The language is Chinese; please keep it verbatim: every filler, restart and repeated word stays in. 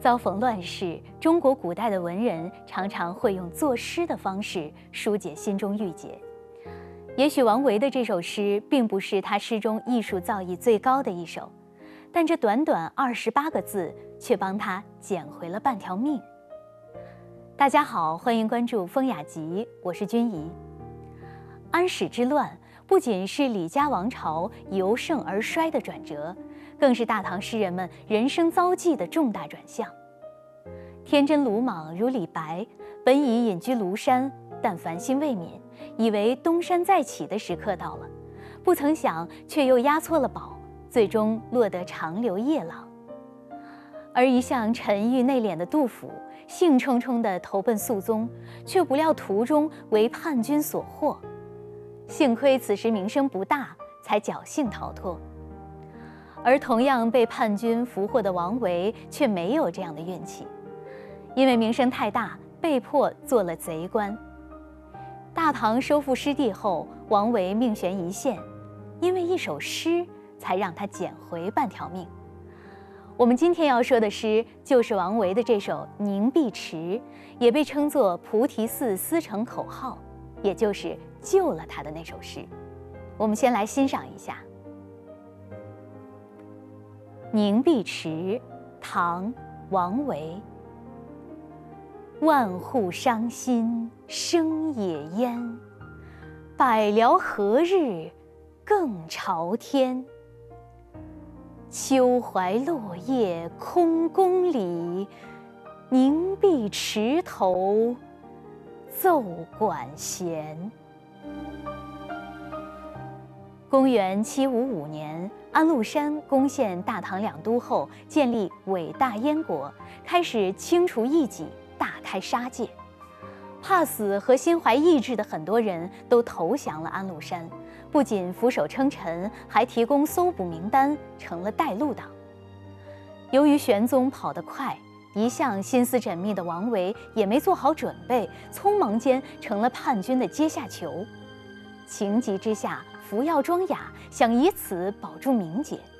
遭逢乱世，中国古代的文人常常会用作诗的方式疏解心中郁结。也许王维的这首诗并不是他诗中艺术造诣最高的一首，但这短短二十八个字却帮他捡回了半条命。大家好，欢迎关注风雅集，我是君怡。安史之乱不仅是李家王朝由盛而衰的转折，更是大唐诗人们人生遭际的重大转向。天真鲁莽如李白，本已隐居庐山，但烦心未泯，以为东山再起的时刻到了，不曾想却又押错了宝，最终落得长流夜郎。而一向沉郁内敛的杜甫，兴冲冲地投奔肃宗，却不料途中为叛军所获，幸亏此时名声不大，才侥幸逃脱。而同样被叛军俘获的王维却没有这样的运气，因为名声太大，被迫做了贼官。大唐收复失地后，王维命悬一线，因为一首诗才让他捡回半条命。我们今天要说的诗就是王维的这首《凝碧池》，也被称作菩提寺思成口号，也就是救了他的那首诗。我们先来欣赏一下《凝碧池》，唐·王维。万户伤心生野烟，百僚何日更朝天？秋怀落叶空宫里，凝碧池头奏管弦。公元七五五年，安禄山攻陷大唐两都后，建立伟大燕国，开始清除异己，大开杀戒。怕死和心怀异志的很多人都投降了安禄山，不仅俯首称臣，还提供搜捕名单，成了带路党。由于玄宗跑得快，一向心思缜密的王维也没做好准备，匆忙间成了叛军的阶下囚。情急之下，服药装哑，想以此保住名节。